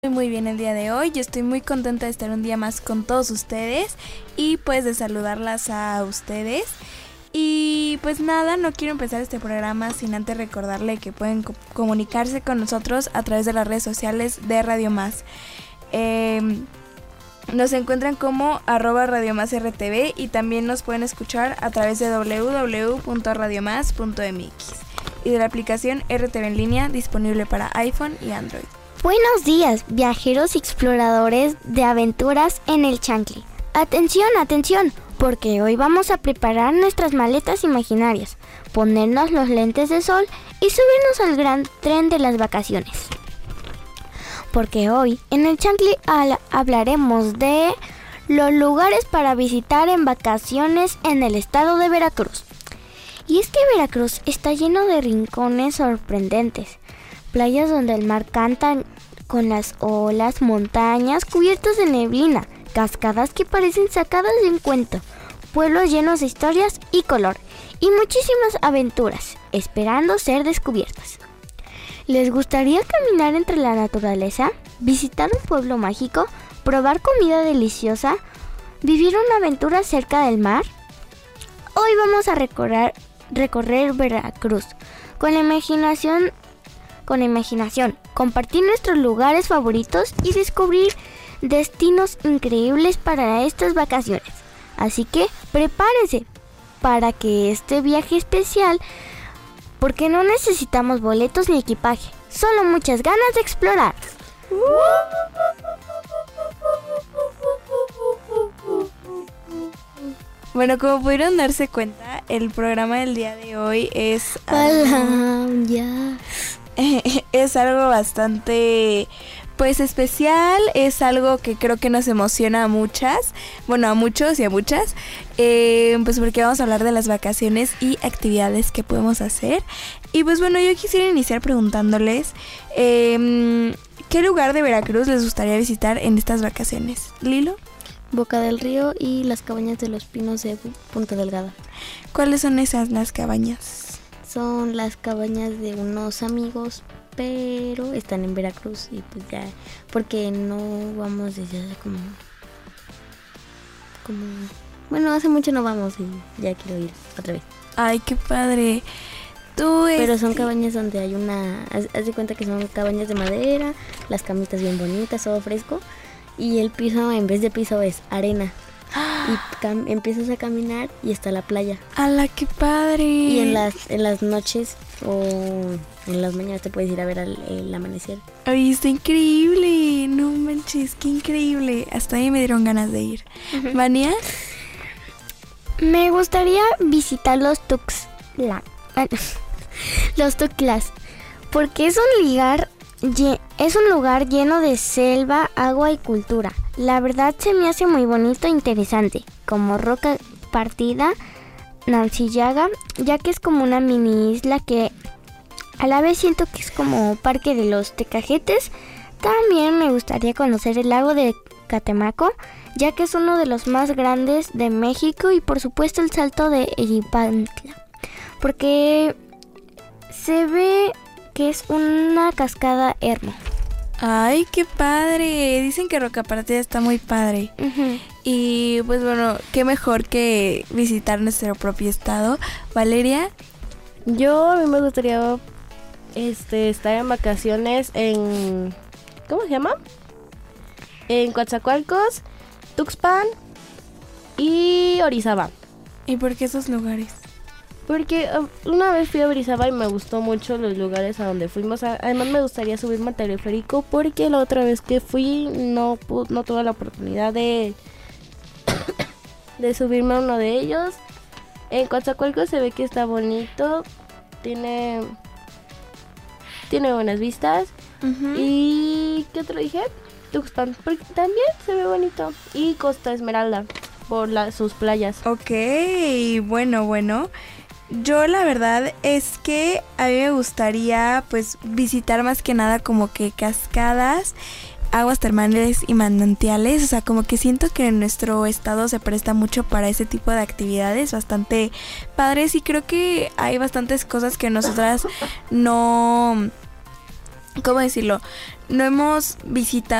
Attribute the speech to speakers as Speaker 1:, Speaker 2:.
Speaker 1: Muy bien el día de hoy. Yo estoy muy contenta de estar un día más con todos ustedes y pues de saludarlas a ustedes. Y pues nada, no quiero empezar este programa sin antes recordarle que pueden comunicarse con nosotros a través de las redes sociales de Radio Más. Nos encuentran como @RadioMásRTV y también nos pueden escuchar a través de www.radiomás.mx y de la aplicación RTV en línea disponible para iPhone y Android.
Speaker 2: Buenos días, viajeros y exploradores de aventuras en el Chancli. Atención, atención, porque hoy vamos a preparar nuestras maletas imaginarias, ponernos los lentes de sol y subirnos al gran tren de las vacaciones. Porque hoy en el Chancli hablaremos de los lugares para visitar en vacaciones en el estado de Veracruz. Y es que Veracruz está lleno de rincones sorprendentes. Playas donde el mar canta con las olas, montañas cubiertas de neblina, cascadas que parecen sacadas de un cuento, pueblos llenos de historias y color, y muchísimas aventuras, esperando ser descubiertas. ¿Les gustaría caminar entre la naturaleza, visitar un pueblo mágico, probar comida deliciosa, vivir una aventura cerca del mar? Hoy vamos a recorrer Veracruz con imaginación, compartir nuestros lugares favoritos y descubrir destinos increíbles para estas vacaciones. Así que prepárense para que este viaje especial, porque no necesitamos boletos ni equipaje, solo muchas ganas de explorar.
Speaker 1: Bueno, como pudieron darse cuenta, el programa del día de hoy es es algo bastante pues especial, es algo que creo que nos emociona a muchas, bueno, a muchos y a muchas, pues porque vamos a hablar de las vacaciones y actividades que podemos hacer. Y pues bueno, yo quisiera iniciar preguntándoles ¿qué lugar de Veracruz les gustaría visitar en estas vacaciones? ¿Lilo?
Speaker 3: Boca del Río y las cabañas de los Pinos de Punta Delgada.
Speaker 1: ¿Cuáles son las cabañas?
Speaker 3: Son las cabañas de unos amigos, pero están en Veracruz y pues ya, porque no vamos desde hace como bueno, hace mucho no vamos y ya quiero ir otra vez.
Speaker 1: Ay, qué padre.
Speaker 3: Pero son cabañas donde hay haz de cuenta que son cabañas de madera, las camitas bien bonitas, todo fresco, y el piso en vez de piso es arena. Y empiezas a caminar y está la playa.
Speaker 1: ¡Hala, qué padre!
Speaker 3: Y en las noches o en las mañanas te puedes ir a ver el amanecer.
Speaker 1: ¡Ay, está increíble! No manches, qué increíble. Hasta ahí me dieron ganas de ir.
Speaker 3: Uh-huh.
Speaker 1: ¿Vania?
Speaker 2: Me gustaría visitar los Tuxtlas, porque es un lugar lleno de selva, agua y cultura. La verdad se me hace muy bonito e interesante, como Roca Partida, Nancillaga, ya que es como una mini isla que a la vez siento que es como Parque de los Tecajetes. También me gustaría conocer el lago de Catemaco, ya que es uno de los más grandes de México, y por supuesto el Salto de Eyipantla, porque se ve que es una cascada hermosa.
Speaker 1: ¡Ay, qué padre! Dicen que Roca Partida está muy padre.
Speaker 2: Uh-huh.
Speaker 1: Y pues bueno, qué mejor que visitar nuestro propio estado. ¿Valeria?
Speaker 4: A mí me gustaría estar en vacaciones en... ¿cómo se llama? En Coatzacoalcos, Tuxpan y Orizaba.
Speaker 1: ¿Y por qué esos lugares?
Speaker 4: Porque una vez fui a Orizaba y me gustó mucho los lugares a donde fuimos. Además me gustaría subirme al teleférico, porque la otra vez que fui no tuve la oportunidad de subirme a uno de ellos. En Coatzacoalcos se ve que está bonito, tiene buenas vistas.
Speaker 1: Uh-huh.
Speaker 4: ¿Y qué otro dije? Tuxpan, porque también se ve bonito. Y Costa Esmeralda, por sus playas.
Speaker 1: Ok, bueno. Yo la verdad es que a mí me gustaría pues visitar más que nada como que cascadas, aguas termales y manantiales. O sea, como que siento que en nuestro estado se presta mucho para ese tipo de actividades bastante padres, y creo que hay bastantes cosas que nosotras no ¿cómo decirlo? No hemos visitado